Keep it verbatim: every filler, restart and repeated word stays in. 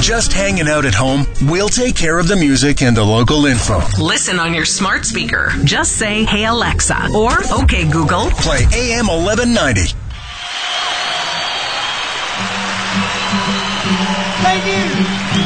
Just hanging out at home? We'll take care of the music and the local info. Listen on your smart speaker. Just say, "Hey Alexa," or "Okay Google." Play A M eleven ninety. Thank you.